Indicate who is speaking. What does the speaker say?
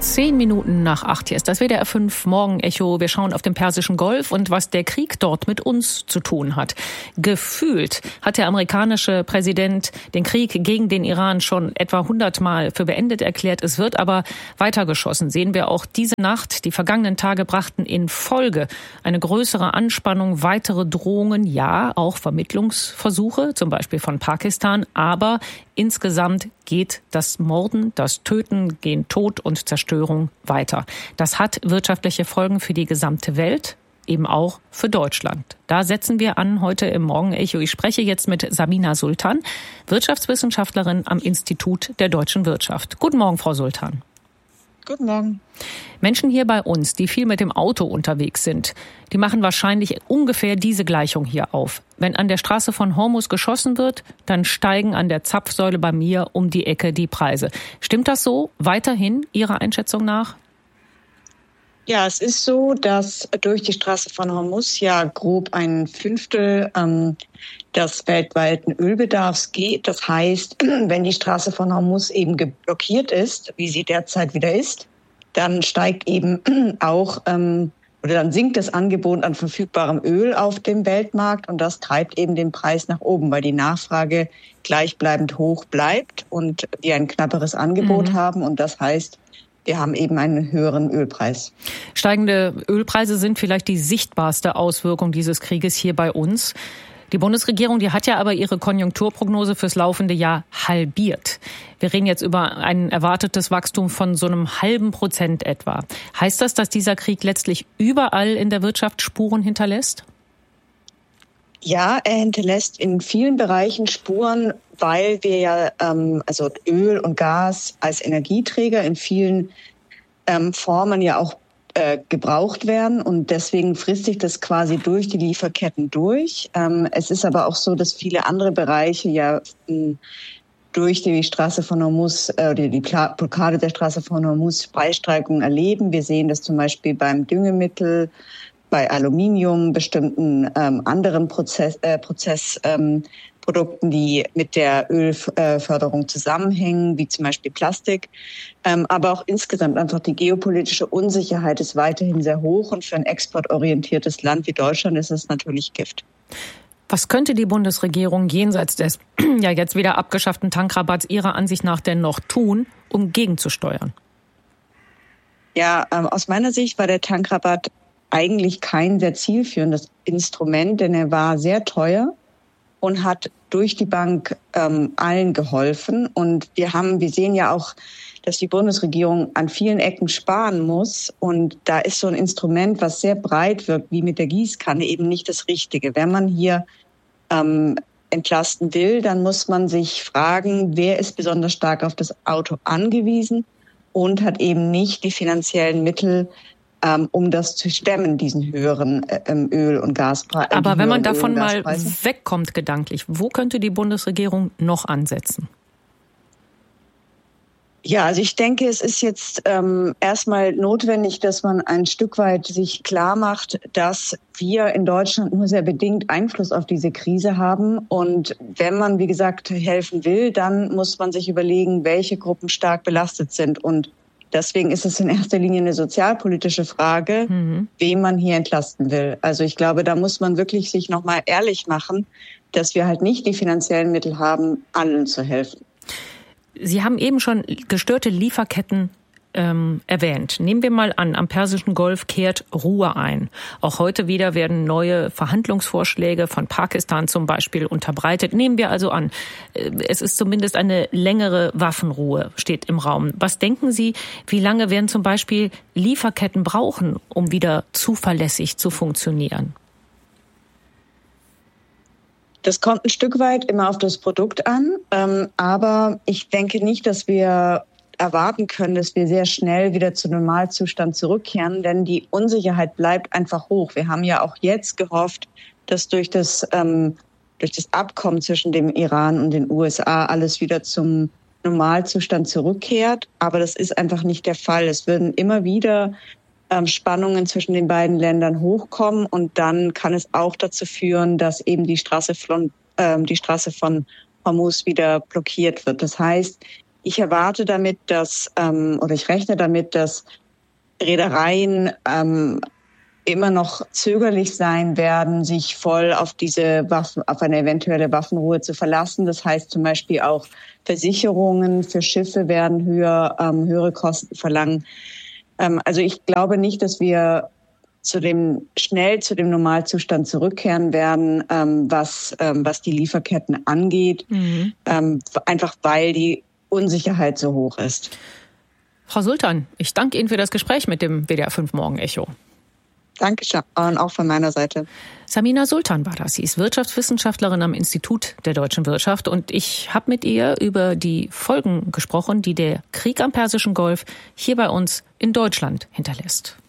Speaker 1: 7:10 Hier ist das WDR 5 Morgenecho. Wir schauen auf den Persischen Golf und was der Krieg dort mit uns zu tun hat. Gefühlt hat der amerikanische Präsident den Krieg gegen den Iran schon etwa 100 Mal für beendet erklärt. Es wird aber weitergeschossen. Sehen wir auch diese Nacht. Die vergangenen Tage brachten in Folge eine größere Anspannung, weitere Drohungen, ja, auch Vermittlungsversuche, zum Beispiel von Pakistan. Aber insgesamt geht das Morden, das Töten, gehen Tod und Zerstörung weiter. Das hat wirtschaftliche Folgen für die gesamte Welt, eben auch für Deutschland. Da setzen wir an heute im Morgenecho. Ich spreche jetzt mit Sabina Sultan, Wirtschaftswissenschaftlerin am Institut der deutschen Wirtschaft. Guten Morgen, Frau Sultan.
Speaker 2: Guten Morgen.
Speaker 1: Menschen hier bei uns, die viel mit dem Auto unterwegs sind, die machen wahrscheinlich ungefähr diese Gleichung hier auf. Wenn an der Straße von Hormuz geschossen wird, dann steigen an der Zapfsäule bei mir um die Ecke die Preise. Stimmt das so weiterhin Ihrer Einschätzung nach?
Speaker 2: Ja, es ist so, dass durch die Straße von Hormuz ja grob 1/5 des weltweiten Ölbedarfs geht. Das heißt, wenn die Straße von Hormuz eben blockiert ist, wie sie derzeit wieder ist, dann steigt eben auch oder dann sinkt das Angebot an verfügbarem Öl auf dem Weltmarkt und das treibt eben den Preis nach oben, weil die Nachfrage gleichbleibend hoch bleibt und wir ein knapperes Angebot haben und das heißt, wir haben eben einen höheren Ölpreis.
Speaker 1: Steigende Ölpreise sind vielleicht die sichtbarste Auswirkung dieses Krieges hier bei uns. Die Bundesregierung, die hat ja aber ihre Konjunkturprognose fürs laufende Jahr halbiert. Wir reden jetzt über ein erwartetes Wachstum von so einem 0,5% etwa. Heißt das, dass dieser Krieg letztlich überall in der Wirtschaft Spuren hinterlässt?
Speaker 2: Ja, er hinterlässt in vielen Bereichen Spuren, weil wir ja also Öl und Gas als Energieträger in vielen Formen ja auch gebraucht werden und deswegen frisst sich das quasi durch die Lieferketten durch. Es ist aber auch so, dass viele andere Bereiche ja durch die Straße von Hormuz oder die Blockade der Straße von Hormuz Preissteigerungen erleben. Wir sehen das zum Beispiel beim Düngemittel, bei Aluminium, bestimmten anderen Prozessprodukten, die mit der Ölförderung zusammenhängen, wie zum Beispiel Plastik. Aber auch insgesamt einfach die geopolitische Unsicherheit ist weiterhin sehr hoch und für ein exportorientiertes Land wie Deutschland ist es natürlich Gift.
Speaker 1: Was könnte die Bundesregierung jenseits des ja jetzt wieder abgeschafften Tankrabatts Ihrer Ansicht nach denn noch tun, um gegenzusteuern?
Speaker 2: Ja, aus meiner Sicht war der Tankrabatt eigentlich kein sehr zielführendes Instrument, denn er war sehr teuer und hat durch die Bank allen geholfen. Und wir sehen ja auch, dass die Bundesregierung an vielen Ecken sparen muss. Und da ist so ein Instrument, was sehr breit wirkt, wie mit der Gießkanne, eben nicht das Richtige. Wenn man hier entlasten will, dann muss man sich fragen, wer ist besonders stark auf das Auto angewiesen und hat eben nicht die finanziellen Mittel, um das zu stemmen, diesen höheren Öl- und Gaspreis.
Speaker 1: Aber wenn man davon mal wegkommt gedanklich, wo könnte die Bundesregierung noch ansetzen?
Speaker 2: Ja, also ich denke, es ist jetzt erstmal notwendig, dass man ein Stück weit sich klar macht, dass wir in Deutschland nur sehr bedingt Einfluss auf diese Krise haben. Und wenn man, wie gesagt, helfen will, dann muss man sich überlegen, welche Gruppen stark belastet sind. Und deswegen ist es in erster Linie eine sozialpolitische Frage, wen man hier entlasten will. Also ich glaube, da muss man wirklich sich nochmal ehrlich machen, dass wir halt nicht die finanziellen Mittel haben, allen zu helfen.
Speaker 1: Sie haben eben schon gestörte Lieferketten erwähnt. Nehmen wir mal an, am Persischen Golf kehrt Ruhe ein. Auch heute wieder werden neue Verhandlungsvorschläge von Pakistan zum Beispiel unterbreitet. Nehmen wir also an, es ist zumindest eine längere Waffenruhe, steht im Raum. Was denken Sie, wie lange werden zum Beispiel Lieferketten brauchen, um wieder zuverlässig zu funktionieren?
Speaker 2: Das kommt ein Stück weit immer auf das Produkt an, aber ich denke nicht, dass wir erwarten können, dass wir sehr schnell wieder zu Normalzustand zurückkehren, denn die Unsicherheit bleibt einfach hoch. Wir haben ja auch jetzt gehofft, dass durch das Abkommen zwischen dem Iran und den USA alles wieder zum Normalzustand zurückkehrt, aber das ist einfach nicht der Fall. Es würden immer wieder Spannungen zwischen den beiden Ländern hochkommen und dann kann es auch dazu führen, dass eben die Straße von Hormuz wieder blockiert wird. Das heißt, Ich erwarte damit, ich rechne damit, dass Reedereien immer noch zögerlich sein werden, sich voll auf auf eine eventuelle Waffenruhe zu verlassen. Das heißt zum Beispiel auch Versicherungen für Schiffe werden höhere Kosten verlangen. Also ich glaube nicht, dass wir schnell zu dem Normalzustand zurückkehren werden, was die Lieferketten angeht, einfach weil die Unsicherheit so hoch ist.
Speaker 1: Frau Sultan, ich danke Ihnen für das Gespräch mit dem WDR 5 Morgen Echo.
Speaker 2: Dankeschön, auch von meiner Seite.
Speaker 1: Samina Sultan war das. Sie ist Wirtschaftswissenschaftlerin am Institut der deutschen Wirtschaft und ich habe mit ihr über die Folgen gesprochen, die der Krieg am Persischen Golf hier bei uns in Deutschland hinterlässt.